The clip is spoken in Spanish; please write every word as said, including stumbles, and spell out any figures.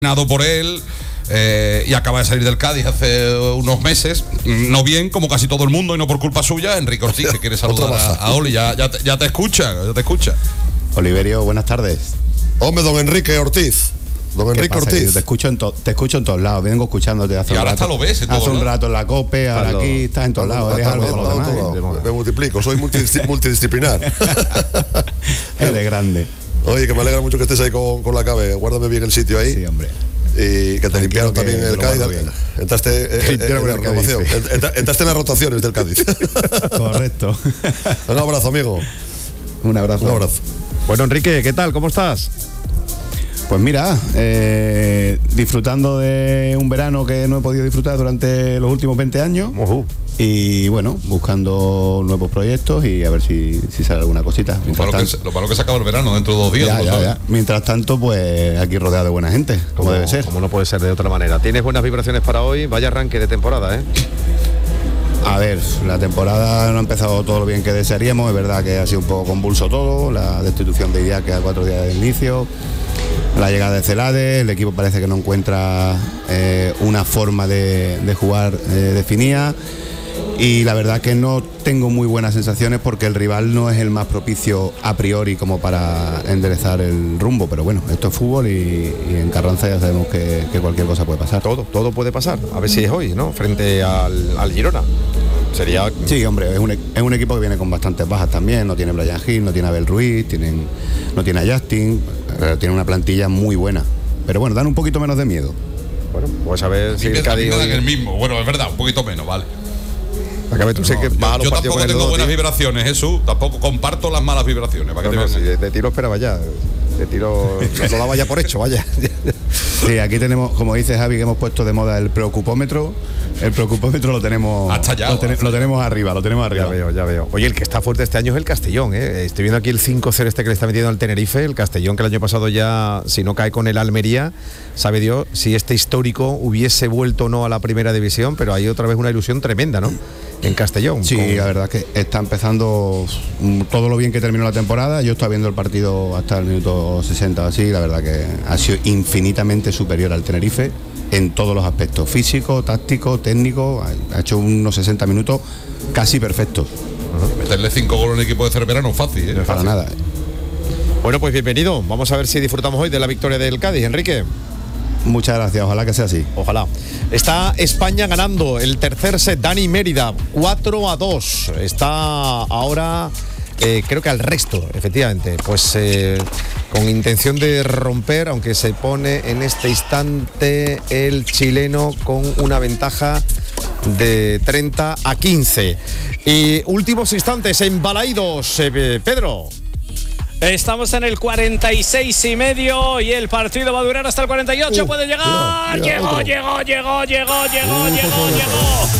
por él eh, y acaba de salir del Cádiz hace unos meses, no bien, como casi todo el mundo y no por culpa suya. Enrique Ortiz, que quiere saludar a, a Oli, ya, ya, te, ya te escucha, ya te escucha. Oliverio, buenas tardes. Hombre, don Enrique Ortiz. Don Enrique pasa, Ortiz. Te escucho, en to- te escucho en todos lados, vengo escuchándote hace Y un ahora rato. hasta lo ves en todos Hace un lados. rato en la COPE, ahora Claro. aquí, estás en todos lados, eres algo de los demás. Me multiplico, soy multidisci- multidisciplinar. Eres grande. Oye, que me alegra mucho que estés ahí con, con la cabe. Guárdame bien el sitio ahí. Sí, hombre. Y que te Tranquilo, limpiaron que también te el lo Cádiz. guardo bien. Entraste eh, eh, Limpiaron en la el Cádiz, renovación. sí. Entra- Entraste en las rotaciones del Cádiz. Correcto. Un abrazo, amigo. Un abrazo. Un abrazo. Bueno, Enrique, ¿qué tal? ¿Cómo estás? Pues mira, eh, disfrutando de un verano que no he podido disfrutar durante los últimos veinte años. Ujú. Y bueno, buscando nuevos proyectos y a ver si, si sale alguna cosita. Lo Mientras malo, que, tanto, se- lo malo que se acaba el verano dentro de dos días. ya, tú lo ya, sabes. ya. Mientras tanto, pues aquí rodeado de buena gente, como debe ser. Como no puede ser de otra manera. ¿Tienes buenas vibraciones para hoy? Vaya arranque de temporada, ¿eh? A ver, la temporada no ha empezado todo lo bien que desearíamos. Es verdad que ha sido un poco convulso todo. La destitución de Idiáquez a cuatro días del inicio, la llegada de Celades, el equipo parece que no encuentra eh, una forma de, de jugar eh, definida. Y la verdad que no tengo muy buenas sensaciones porque el rival no es el más propicio a priori como para enderezar el rumbo. Pero bueno, esto es fútbol y, y en Carranza ya sabemos que, que cualquier cosa puede pasar. Todo, todo puede pasar. A ver si es hoy, ¿no? Frente al, al Girona. Sería... Sí, hombre, es un, e- es un equipo que viene con bastantes bajas también. No tiene Brian Hill, no tiene Abel Ruiz, tienen, no tiene a Justin, eh, tiene una plantilla muy buena. Pero bueno, dan un poquito menos de miedo. Bueno, pues a ver si Y el me- a mí Cádiz me dan hoy... el mismo. Bueno, es verdad, un poquito menos, vale. Acabe, tú sé que Yo, vas a los yo partidos tampoco con el tengo Dotti. buenas vibraciones, Jesús. Tampoco comparto las malas vibraciones. Para que No, te no, veas. si de, de tiro esperaba ya. De tiro no lo daba ya por hecho, vaya. Sí, aquí tenemos, como dice Javi, que hemos puesto de moda el preocupómetro. El preocupómetro lo tenemos, Hasta allá, lo, ten- hasta lo tenemos arriba, lo tenemos arriba. Ya veo, ya veo. Oye, el que está fuerte este año es el Castellón, ¿eh? Estoy viendo aquí el cinco cero este que le está metiendo al Tenerife. El Castellón, que el año pasado ya, si no cae con el Almería, sabe Dios si este histórico hubiese vuelto o no a la primera división, pero hay otra vez una ilusión tremenda, ¿no? En Castellón. Sí, con- la verdad es que está empezando mm, todo lo bien que terminó la temporada. Yo estaba viendo el partido hasta el minuto sesenta o así. La verdad que ha sido infinitamente superior al Tenerife en todos los aspectos, físico, táctico, técnico. Ha hecho unos sesenta minutos casi perfectos. Meterle cinco goles al equipo de Cervera no es fácil, ¿eh? Para nada. Bueno, pues bienvenido. Vamos a ver si disfrutamos hoy de la victoria del Cádiz, Enrique. Muchas gracias, ojalá que sea así. Ojalá. Está España ganando el tercer set. Dani Mérida, cuatro a dos. Está ahora, eh, creo que al resto, efectivamente. Pues eh, con intención de romper, aunque se pone en este instante el chileno con una ventaja de treinta a quince. Y últimos instantes en Balaídos, eh, Pedro. Estamos en el cuarenta y seis y medio y el partido va a durar hasta el cuarenta y ocho. Uh, Puede llegar. mira, mira, llegó, otro. llegó, llegó, llegó, llegó, Uh, llegó, por favor. llegó.